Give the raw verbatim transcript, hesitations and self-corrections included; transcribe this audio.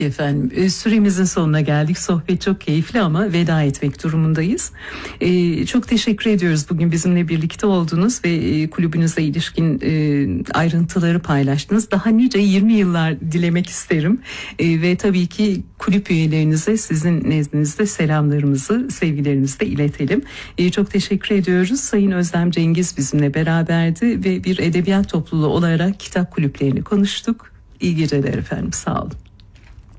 Efendim, e, süremizin sonuna geldik. Sohbet çok keyifli ama veda etmek durumundayız. E, çok teşekkür ediyoruz bugün bizimle birlikte oldunuz ve e, kulübünüze ilişkin e, ayrıntıları paylaştınız. Daha nice yirmi yıllar dilemek isterim. E, ve tabii ki kulüp üyelerinize sizin nezdinizde selamlarımızı, sevgilerimizi de iletelim. E, çok teşekkür ediyoruz. Sayın Özlem Cengiz bizimle beraberdi ve bir edebiyat topluluğu olarak kitap kulüplerini konuştuk. İyi geceler efendim, sağ olun.